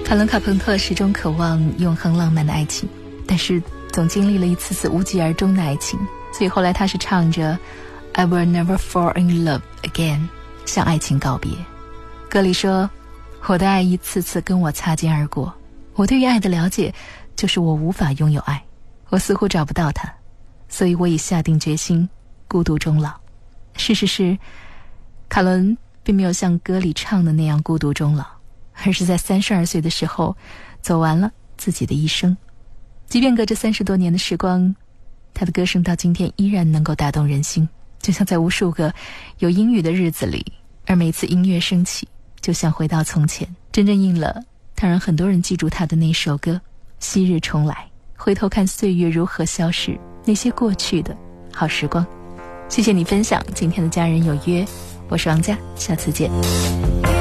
卡伦·卡朋特始终渴望永恒浪漫的爱情，但是总经历了一次次无疾而终的爱情，所以后来他是唱着 I will never fall in love again， 向爱情告别。歌里说，我的爱一次次跟我擦肩而过，我对于爱的了解就是我无法拥有爱，我似乎找不到它，所以我已下定决心孤独终老。事实是，卡伦并没有像歌里唱的那样孤独终老，而是在32岁的时候走完了自己的一生。即便隔着30多年的时光，他的歌声到今天依然能够打动人心，就像在无数个有阴雨的日子里，而每次音乐升起就像回到从前，真正应了他让很多人记住他的那首歌，昔日重来，回头看岁月如何消逝，那些过去的好时光。谢谢你分享今天的家人有约，我是王佳，下次见。